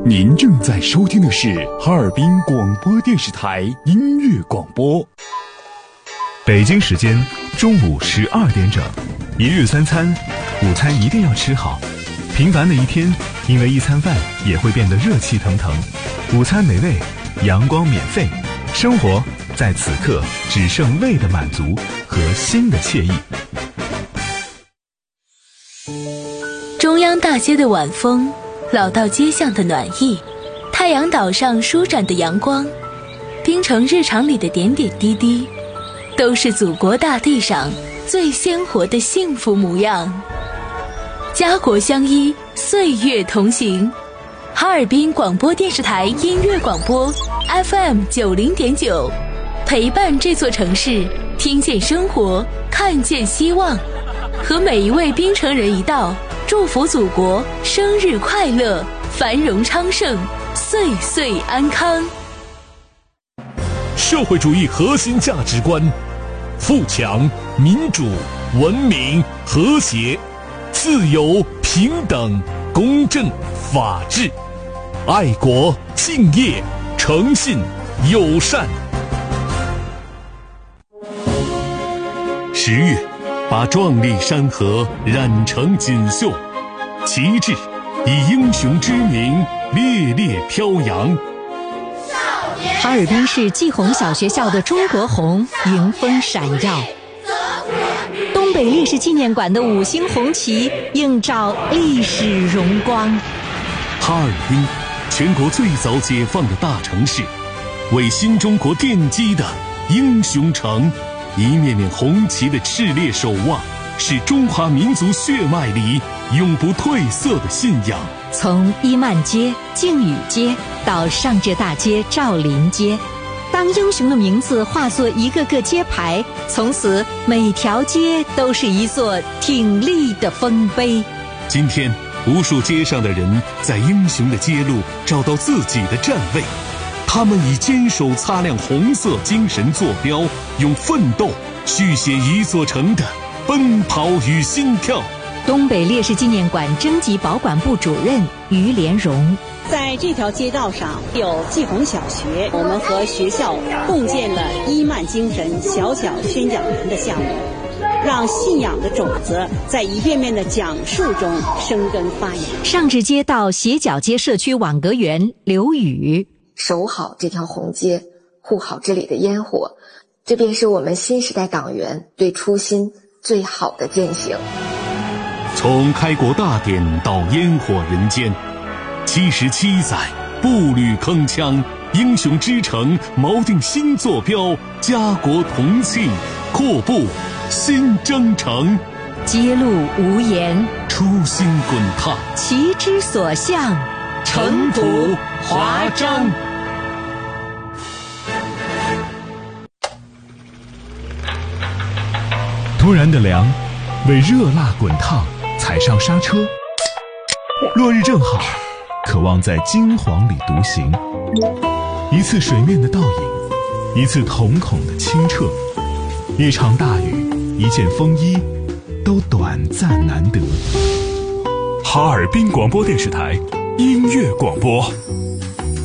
您正在收听的是哈尔滨广播电视台音乐广播。 北京时间中午12点整，一日三餐，午餐一定要吃好。平凡的一天，因为一餐饭也会变得热气腾腾。午餐美味，阳光免费，生活在此刻只剩胃的满足和心的惬意。 中央大街的晚风，老道街巷的暖意，太阳岛上舒展的阳光，滨城日常里的点点滴滴，都是祖国大地上最鲜活的幸福模样。家国相依，岁月同行。哈尔滨广播电视台音乐广播 FM90.9，陪伴这座城市，听见生活，看见希望。和每一位滨城人一道，祝福祖国生日快乐，繁荣昌盛，岁岁安康。 社会主义核心价值观：富强、民主、文明、和谐、自由、平等、公正、法治、爱国、敬业、诚信、友善。10月，把壮丽山河染成锦绣，旗帜以英雄之名烈烈飘扬。 哈尔滨市季红小学校的中国红迎风闪耀，东北烈士纪念馆的5星红旗映照历史荣光。 哈尔滨，全国最早解放的大城市，为新中国奠基的英雄城。一面面红旗的炽烈守望，是中华民族血脉里永不褪色的信仰。 从伊曼街、靖宇街到上浙大街、赵林街，当英雄的名字化作一个个街牌，从此每条街都是一座挺立的丰碑。 今天，无数街上的人在英雄的街路找到自己的站位，他们以坚守擦亮红色精神坐标，用奋斗续写一座城的奔跑与心跳。 东北烈士纪念馆征集保管部主任于连荣， 在这条街道上有季红小学，我们和学校共建了伊曼精神小小宣讲员的项目，让信仰的种子在一遍遍的讲述中生根发芽。 上至街道斜角街社区网格员刘宇， 守好这条红街，护好这里的烟火，这便是我们新时代党员对初心最好的践行。 从开国大典到烟火人间，77载步履铿锵，英雄之城锚定新坐标，家国同庆，阔步新征程。 街路无言， 初心滚烫， 旗之所向， 尘土华章。 突然的凉，为热辣滚烫踩上刹车。落日正好，渴望在金黄里独行。一次水面的倒影，一次瞳孔的清澈，一场大雨，一件风衣，都短暂难得。 哈尔滨广播电视台音乐广播